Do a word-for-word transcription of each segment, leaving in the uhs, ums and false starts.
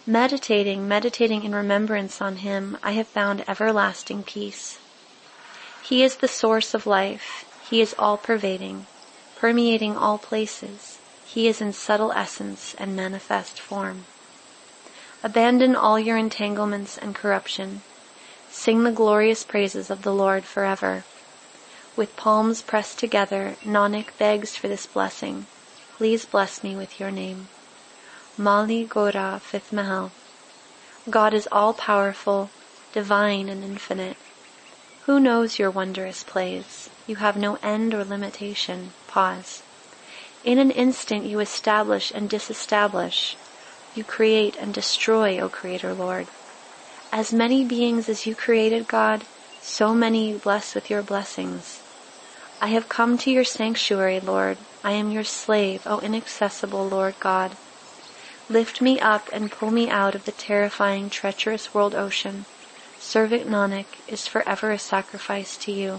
Meditating, meditating in remembrance on him, I have found everlasting peace. He is the source of life. He is all-pervading, permeating all places. He is in subtle essence and manifest form. Abandon all your entanglements and corruption. Sing the glorious praises of the Lord forever. With palms pressed together, Nanak begs for this blessing. Please bless me with your name. Mali Gora, fifth Mahal. God is all-powerful, divine and infinite. Who knows your wondrous plays? You have no end or limitation. Pause. In an instant you establish and disestablish. You create and destroy, O Creator Lord. As many beings as you created, God, so many you bless with your blessings. I have come to your sanctuary, Lord. I am your slave, O inaccessible Lord God. Lift me up and pull me out of the terrifying, treacherous world ocean. Servant Nanak is forever a sacrifice to you.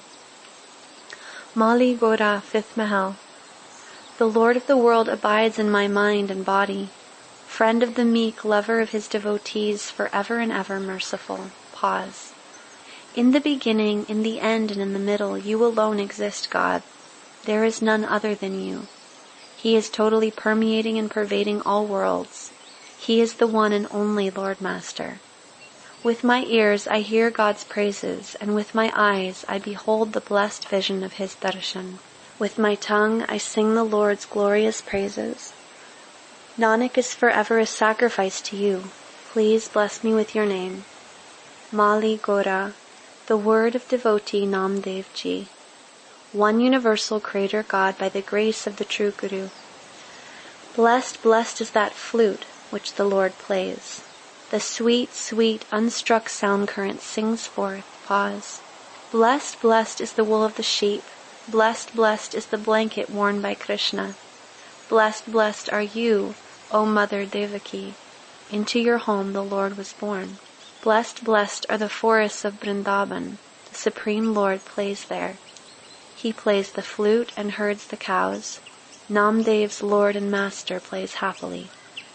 Mali Gora, fifth Mahal. The Lord of the world abides in my mind and body. Friend of the meek, lover of his devotees, forever and ever merciful. Pause. In the beginning, in the end, and in the middle, you alone exist, God. There is none other than you. He is totally permeating and pervading all worlds. He is the one and only Lord Master. With my ears I hear God's praises, and with my eyes I behold the blessed vision of his darshan. With my tongue I sing the Lord's glorious praises. Nanak is forever a sacrifice to you. Please bless me with your name. Mali Gora, the word of devotee Namdev Ji. One universal Creator God by the grace of the true Guru. Blessed, blessed is that flute which the Lord plays. The sweet, sweet, unstruck sound current sings forth. Pause. Blessed, blessed is the wool of the sheep. Blessed, blessed is the blanket worn by Krishna. Blessed, blessed are you, O Mother Devaki. Into your home the Lord was born. Blessed, blessed are the forests of Vrindavan. The Supreme Lord plays there. He plays the flute and herds the cows. Namdev's Lord and Master plays happily.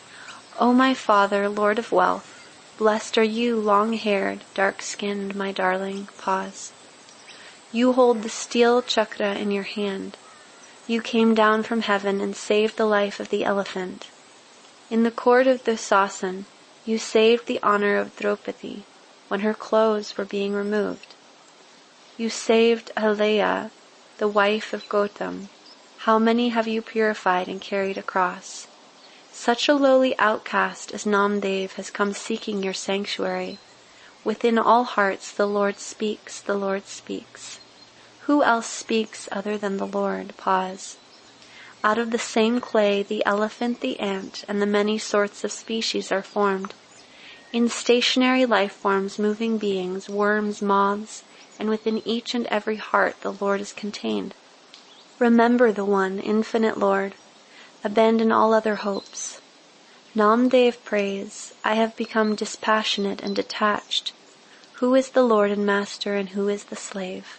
O my Father, Lord of wealth, blessed are you, long-haired, dark-skinned, my darling. Pause. You hold the steel chakra in your hand. You came down from heaven and saved the life of the elephant. In the court of Dusasan, you saved the honor of Draupadi when her clothes were being removed. You saved Ahilya, the wife of Gautam. How many have you purified and carried across? Such a lowly outcast as Namdev has come seeking your sanctuary. Within all hearts the Lord speaks, the Lord speaks. Who else speaks other than the Lord? Pause. Out of the same clay the elephant, the ant, and the many sorts of species are formed. In stationary life forms, moving beings, worms, moths, and within each and every heart the Lord is contained. Remember the one, infinite Lord. Abandon all other hopes. Namdev prays, I have become dispassionate and detached. Who is the Lord and Master, and who is the slave?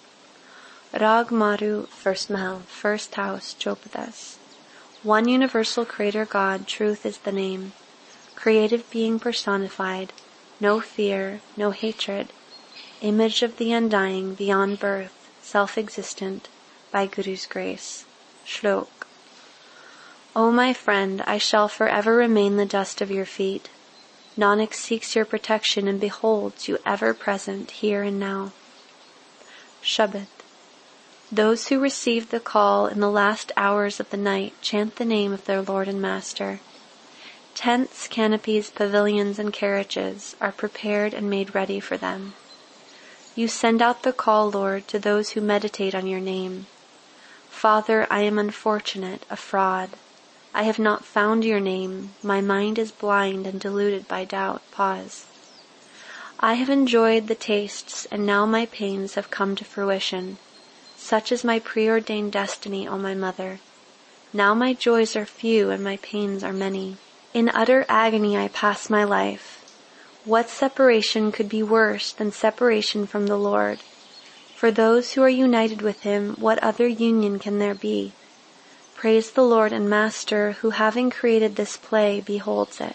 Rag Maru, first Mahal, first house, Chopadas. One universal Creator God, truth is the name. Creative being personified, no fear, no hatred. Image of the undying, beyond birth, self-existent, by Guru's grace. Shlok. O my friend, I shall forever remain the dust of your feet. Nanak seeks your protection and beholds you ever present here and now. Shabad. Those who receive the call in the last hours of the night chant the name of their Lord and Master. Tents, canopies, pavilions, and carriages are prepared and made ready for them. You send out the call, Lord, to those who meditate on your name. Father, I am unfortunate, a fraud. I have not found your name. My mind is blind and deluded by doubt. Pause. I have enjoyed the tastes, and now my pains have come to fruition. Such is my preordained destiny, O my mother. Now my joys are few and my pains are many. In utter agony I pass my life. What separation could be worse than separation from the Lord? For those who are united with him, what other union can there be? Praise the Lord and Master, who having created this play beholds it.